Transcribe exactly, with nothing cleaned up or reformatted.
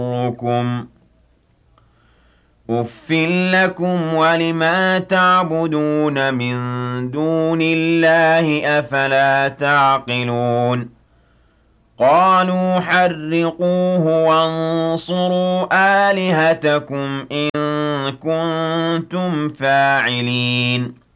يَضُرُّكُمْ أُفٍّ لَّكُمْ وَلِمَا تَعْبُدُونَ مِن دُونِ اللَّهِ ۖ أَفَلَا تَعْقِلُونَ قَالُوا حَرِّقُوهُ وَانصُرُوا آلِهَتَكُمْ إِن كُنتُمْ فَاعِلِينَ